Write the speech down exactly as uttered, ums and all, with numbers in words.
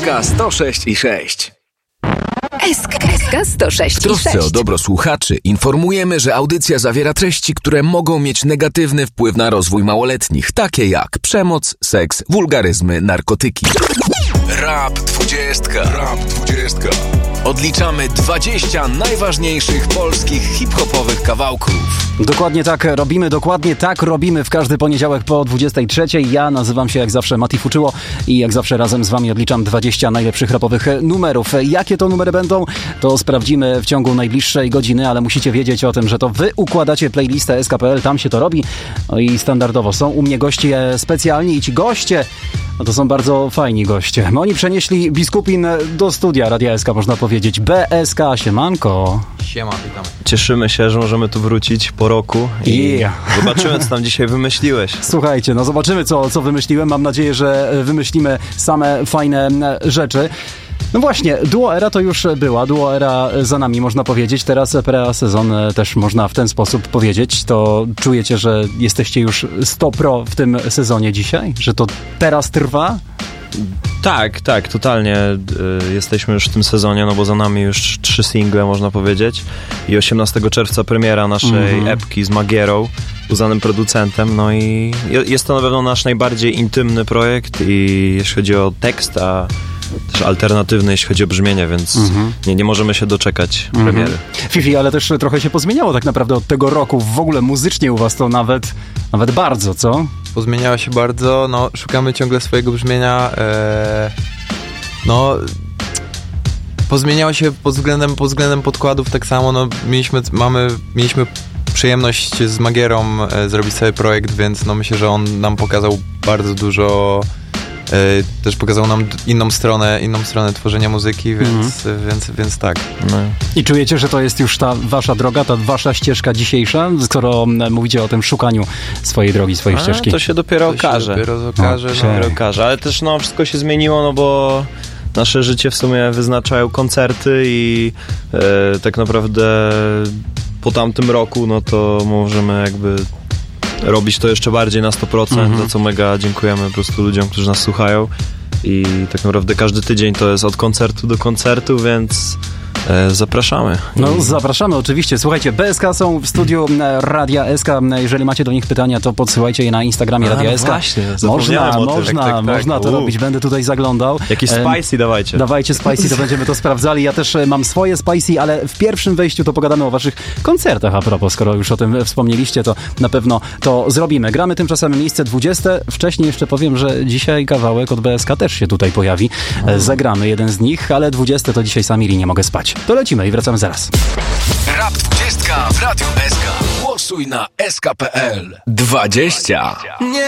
K sto sześć i sześć. S K sto sześć W trosce o dobro słuchaczy informujemy, że audycja zawiera treści, które mogą mieć negatywny wpływ na rozwój małoletnich, takie jak przemoc, seks, wulgaryzmy, narkotyki. Rap dwudziestka. Rap dwudziestka. Odliczamy dwadzieścia najważniejszych polskich hip-hopowych kawałków. Dokładnie tak robimy, dokładnie tak robimy w każdy poniedziałek po dwudziestej trzeciej. Ja nazywam się jak zawsze Mati Fuczyło i jak zawsze razem z wami odliczam dwadzieścia najlepszych rapowych numerów. Jakie to numery będą, to sprawdzimy w ciągu najbliższej godziny, ale musicie wiedzieć o tym, że to wy układacie playlistę S K kropka P L, tam się to robi. No i standardowo są u mnie goście specjalni i ci goście, no to są bardzo fajni goście. Oni przenieśli Biskupin do studia Radia S K, można powiedzieć. B S K, siemanko. Siema, witamy. Cieszymy się, że możemy tu wrócić po roku i Yeah. zobaczymy, co tam dzisiaj wymyśliłeś. Słuchajcie, no zobaczymy, co, co wymyśliłem. Mam nadzieję, że wymyślimy same fajne rzeczy. No właśnie, Duo Era to już była, Duo Era za nami, można powiedzieć. Teraz pre-sezon też można w ten sposób powiedzieć. To czujecie, że jesteście już sto pro w tym sezonie dzisiaj? Że to teraz trwa? Tak, tak, totalnie y, jesteśmy już w tym sezonie, no bo za nami już trzy single, można powiedzieć. I osiemnastego czerwca premiera naszej mm-hmm. epki z Magierą, uznanym producentem. No i jest to na pewno nasz najbardziej intymny projekt i jeśli chodzi o tekst, a też alternatywny, jeśli chodzi o brzmienie, więc mm-hmm. nie, nie możemy się doczekać mm-hmm. premiery. Fifi, ale też trochę się pozmieniało tak naprawdę od tego roku. W ogóle muzycznie u was to nawet, nawet bardzo, co? Pozmieniało się bardzo, no szukamy ciągle swojego brzmienia, eee, no pozmieniało się pod względem, pod względem podkładów tak samo, no mieliśmy, mamy, mieliśmy przyjemność z Magierą e, zrobić sobie projekt, więc no myślę, że on nam pokazał bardzo dużo, e, też pokazał nam inną stronę, inną stronę tworzenia muzyki, więc, mm. więc, więc tak. No. I czujecie, że to jest już ta wasza droga, ta wasza ścieżka dzisiejsza, skoro mówicie o tym szukaniu swojej drogi, swojej A, ścieżki? to się dopiero to okaże. Się dopiero okaże, no, no. dopiero okaże. Ale też no, wszystko się zmieniło, no bo nasze życie w sumie wyznaczają koncerty i e, tak naprawdę po tamtym roku, no to możemy jakby robić to jeszcze bardziej na sto procent, mm-hmm. za co mega dziękujemy po prostu ludziom, którzy nas słuchają i tak naprawdę każdy tydzień to jest od koncertu do koncertu, więc e, zapraszamy. No zapraszamy oczywiście. Słuchajcie, B S K są w studiu Radia S K. Jeżeli macie do nich pytania, to podsyłajcie je na Instagramie Radia no S K. Właśnie, można, o tym. można, tak, tak, tak. można to U. robić. Będę tutaj zaglądał. Jakiś spicy dawajcie. Dawajcie spicy, to będziemy to sprawdzali. Ja też mam swoje spicy, ale w pierwszym wejściu to pogadamy o waszych koncertach. A propos, skoro już o tym wspomnieliście, to na pewno to zrobimy. Gramy tymczasem miejsce dwudzieste. Wcześniej jeszcze powiem, że dzisiaj kawałek od B S K też się tutaj pojawi. O. Zagramy jeden z nich, ale dwudzieste to dzisiaj Samiri, nie mogę spać. To lecimy i wracamy zaraz. Rap dwudziestka w Radiu S K. Głosuj na S K kropka P L. dwadzieścia.